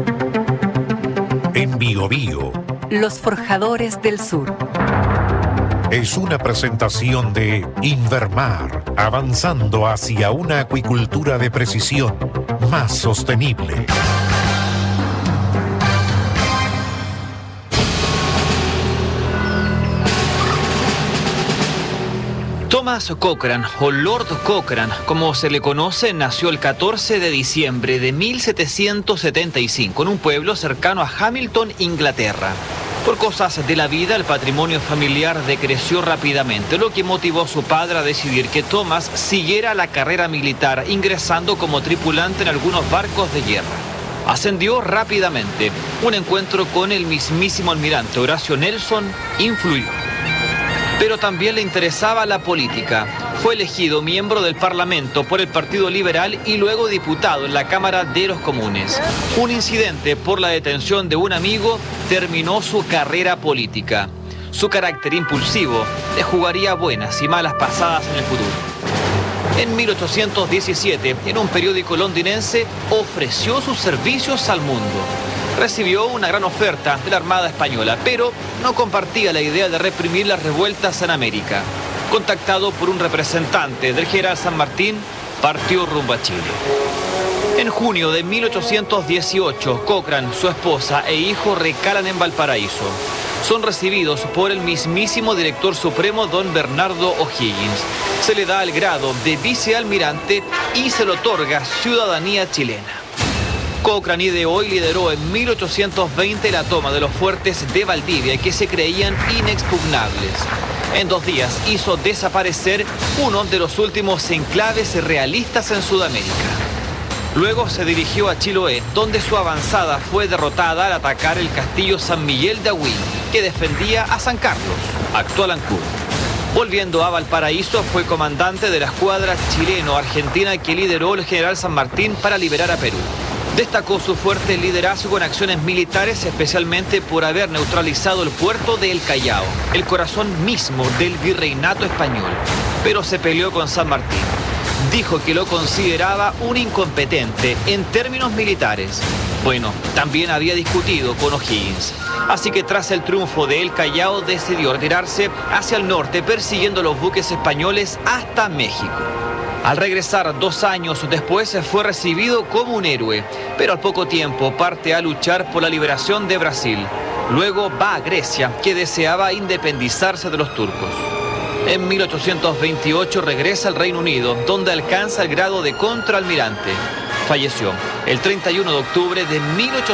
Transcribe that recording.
En Biobío. Los forjadores del sur. Es una presentación de Invermar, avanzando hacia una acuicultura de precisión más sostenible. Thomas Cochrane, o Lord Cochrane, como se le conoce, nació el 14 de diciembre de 1775 en un pueblo cercano a Hamilton, Inglaterra. Por cosas de la vida, el patrimonio familiar decreció rápidamente, lo que motivó a su padre a decidir que Thomas siguiera la carrera militar, ingresando como tripulante en algunos barcos de guerra. Ascendió rápidamente. Un encuentro con el mismísimo almirante Horacio Nelson influyó. Pero también le interesaba la política. Fue elegido miembro del Parlamento por el Partido Liberal y luego diputado en la Cámara de los Comunes. Un incidente por la detención de un amigo terminó su carrera política. Su carácter impulsivo le jugaría buenas y malas pasadas en el futuro. En 1817, en un periódico londinense, ofreció sus servicios al mundo. Recibió una gran oferta de la Armada Española, pero no compartía la idea de reprimir las revueltas en América. Contactado por un representante del general San Martín, partió rumbo a Chile. En junio de 1818, Cochrane, su esposa e hijo recalan en Valparaíso. Son recibidos por el mismísimo director supremo, don Bernardo O'Higgins. Se le da el grado de vicealmirante y se le otorga ciudadanía chilena. Cochrane ideó y lideró en 1820 la toma de los fuertes de Valdivia, que se creían inexpugnables. En 2 días hizo desaparecer uno de los últimos enclaves realistas en Sudamérica. Luego se dirigió a Chiloé, donde su avanzada fue derrotada al atacar el castillo San Miguel de Ahuín, que defendía a San Carlos, actual Ancud. Volviendo a Valparaíso, fue comandante de la escuadra chileno-argentina que lideró el general San Martín para liberar a Perú. Destacó su fuerte liderazgo en acciones militares, especialmente por haber neutralizado el puerto de El Callao, el corazón mismo del virreinato español. Pero se peleó con San Martín. Dijo que lo consideraba un incompetente en términos militares. Bueno, también había discutido con O'Higgins. Así que tras el triunfo de El Callao decidió retirarse hacia el norte, persiguiendo los buques españoles hasta México. Al regresar 2 años después fue recibido como un héroe, pero al poco tiempo parte a luchar por la liberación de Brasil. Luego va a Grecia, que deseaba independizarse de los turcos. En 1828 regresa al Reino Unido, donde alcanza el grado de contraalmirante. Falleció el 31 de octubre de 1828.